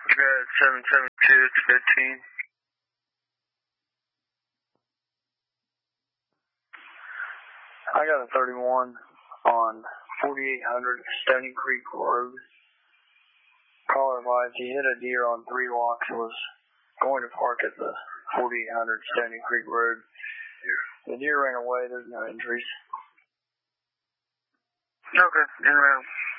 Got 772, it's 15. I got a 31 on 4800 Stony Creek Road. Caller advised he hit a deer on 3 walks and was going to park at the 4800 Stony Creek Road. The deer ran away, there's no injuries. Okay, in around.